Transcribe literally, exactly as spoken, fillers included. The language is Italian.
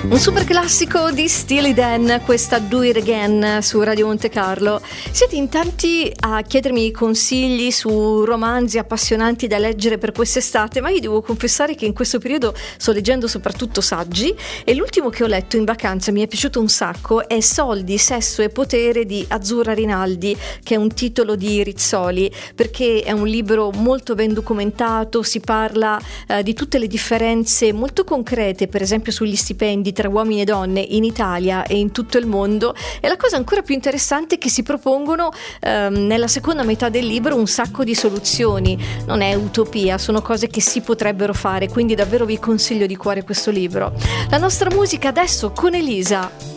Un super classico di Steely Dan, questa Do It Again su Radio Monte Carlo. Siete in tanti a chiedermi consigli su romanzi appassionanti da leggere per quest'estate, ma io devo confessare che in questo periodo sto leggendo soprattutto saggi, e l'ultimo che ho letto in vacanza mi è piaciuto un sacco è Soldi, sesso e potere di Azzurra Rinaldi, che è un titolo di Rizzoli, perché è un libro molto ben documentato, si parla eh, di tutte le differenze molto concrete, per esempio sugli stipendi tra uomini e donne in Italia e in tutto il mondo, e la cosa ancora più interessante è che si propongono ehm, nella seconda metà del libro un sacco di soluzioni. Non è utopia, sono cose che si potrebbero fare, quindi davvero vi consiglio di cuore questo libro. La nostra musica adesso con Elisa.